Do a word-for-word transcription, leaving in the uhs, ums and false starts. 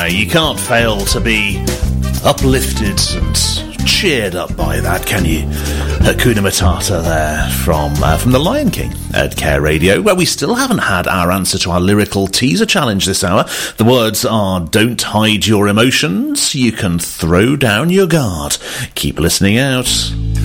you can't fail to be uplifted and cheered up by that, can you? Hakuna Matata there from uh, from The Lion King at Care Radio, where we still haven't had our answer to our lyrical teaser challenge this hour. The words are, don't hide your emotions, you can throw down your guard. Keep listening out.